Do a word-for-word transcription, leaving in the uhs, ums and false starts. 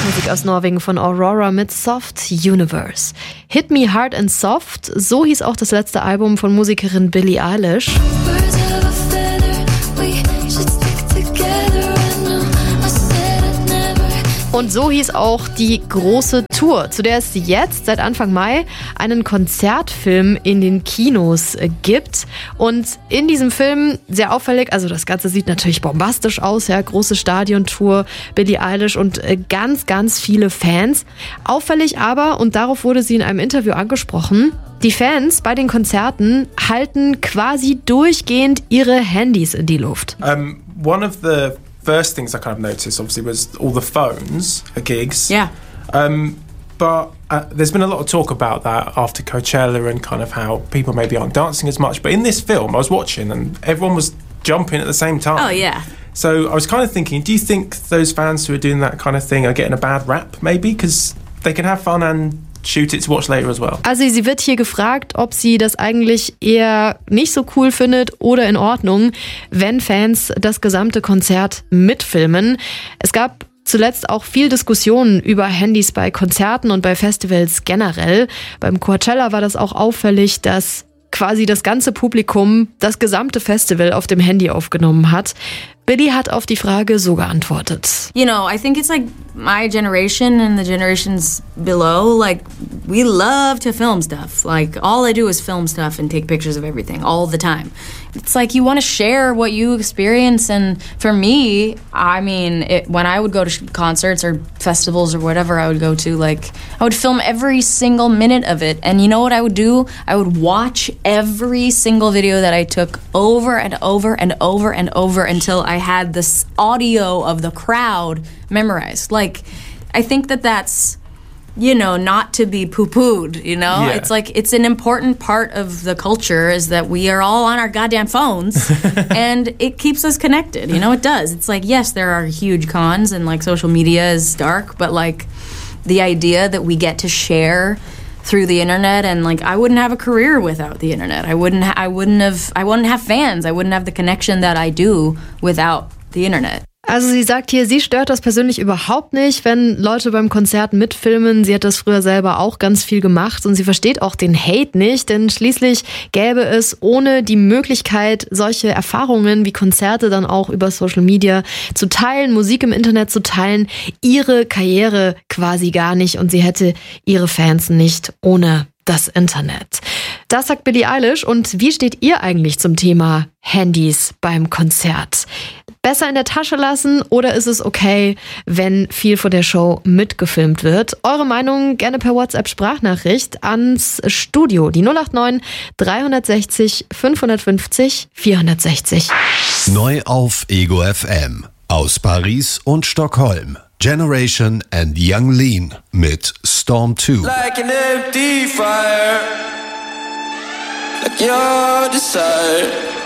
Musik aus Norwegen von Aurora mit Soft Universe. Hit Me Hard and Soft, so hieß auch das letzte Album von Musikerin Billie Eilish. Und so hieß auch die große Tour, zu der es jetzt seit Anfang Mai einen Konzertfilm in den Kinos gibt. Und in diesem Film, sehr auffällig, also das Ganze sieht natürlich bombastisch aus, ja, große Stadiontour, Billie Eilish und ganz, ganz viele Fans. Auffällig aber, und darauf wurde sie in einem Interview angesprochen, die Fans bei den Konzerten halten quasi durchgehend ihre Handys in die Luft. Um, one of the first things I kind of noticed, obviously, was all the phones at gigs. Yeah. Um, but uh, there's been a lot of talk about that after Coachella and kind of how people maybe aren't dancing as much. But in this film, I was watching and everyone was jumping at the same time. Oh, yeah. So I was kind of thinking, do you think those fans who are doing that kind of thing are getting a bad rap, maybe? Because they can have fun and shoot it to watch later as well. Also sie wird hier gefragt, ob sie das eigentlich eher nicht so cool findet oder in Ordnung, wenn Fans das gesamte Konzert mitfilmen. Es gab zuletzt auch viel Diskussionen über Handys bei Konzerten und bei Festivals generell. Beim Coachella war das auch auffällig, dass quasi das ganze Publikum das gesamte Festival auf dem Handy aufgenommen hat. Billie hat auf die Frage so geantwortet. You know, I think it's like my generation and the generations below, like, we love to film stuff. Like, all I do is film stuff and take pictures of everything all the time. It's like you want to share what you experience, and for me, I mean, it, when I would go to concerts or festivals or whatever I would go to, like, I would film every single minute of it, and you know what I would do? I would watch every single video that I took over and over and over and over until I had this audio of the crowd memorized. Like, I think that that's, you know, not to be poo-pooed, you know? Yeah. It's like, it's an important part of the culture is that we are all on our goddamn phones and it keeps us connected, you know? It does. It's like, yes, there are huge cons and like social media is dark, but like the idea that we get to share through the internet, and like I wouldn't have a career without the internet. I wouldn't ha- I wouldn't have I wouldn't have fans. I wouldn't have the connection that I do without the internet. Also sie sagt hier, sie stört das persönlich überhaupt nicht, wenn Leute beim Konzert mitfilmen. Sie hat das früher selber auch ganz viel gemacht und sie versteht auch den Hate nicht, denn schließlich gäbe es ohne die Möglichkeit, solche Erfahrungen wie Konzerte dann auch über Social Media zu teilen, Musik im Internet zu teilen, ihre Karriere quasi gar nicht und sie hätte ihre Fans nicht ohne das Internet. Das sagt Billie Eilish. Und wie steht ihr eigentlich zum Thema Handys beim Konzert? Besser in der Tasche lassen oder ist es okay, wenn viel von der Show mitgefilmt wird? Eure Meinung gerne per WhatsApp-Sprachnachricht ans Studio. Die null acht neun drei sechzig fünfhundertfünfzig vierhundertsechzig. Neu auf Ego F M. Aus Paris und Stockholm. Generation and Young Lean mit Storm two. Like an empty fire, like your desire.